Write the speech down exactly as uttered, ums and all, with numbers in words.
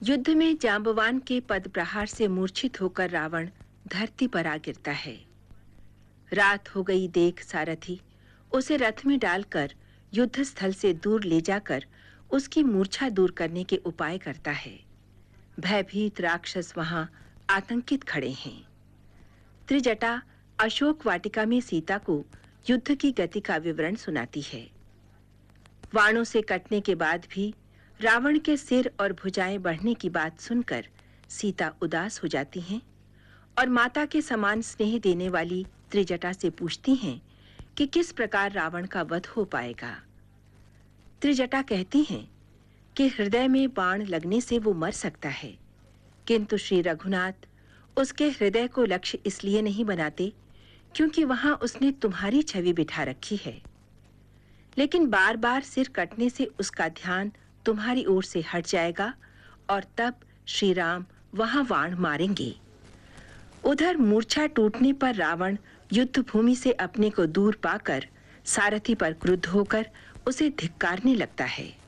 युद्ध में जांबवान के पद प्रहार से मूर्छित होकर रावण धरती पर आ गिरता है। रात हो गई देख सारथी उसे रथ में डालकर युद्ध स्थल से दूर ले जाकर उसकी मूर्छा दूर करने के उपाय करता है। भयभीत राक्षस वहां आतंकित खड़े हैं। त्रिजटा अशोक वाटिका में सीता को युद्ध की गति का विवरण सुनाती है। वाणों से कटने के बाद भी रावण के सिर और भुजाएं बढ़ने की बात सुनकर सीता उदास हो जाती हैं और माता के समान स्नेह देने वाली त्रिजटा से पूछती हैं कि किस प्रकार रावण का वध हो पाएगा। त्रिजटा कहती हैं कि हृदय में बाण लगने से वो मर सकता है, किंतु श्री रघुनाथ उसके हृदय को लक्ष्य इसलिए नहीं बनाते क्योंकि वहां उसने तुम्हारी छवि बिठा रखी है। लेकिन बार-बार सिर कटने से उसका ध्यान तुम्हारी ओर से हट जाएगा और तब श्री राम वहां वाण मारेंगे। उधर मूर्छा टूटने पर रावण युद्ध भूमि से अपने को दूर पाकर सारथी पर क्रुद्ध होकर उसे धिक्कारने लगता है।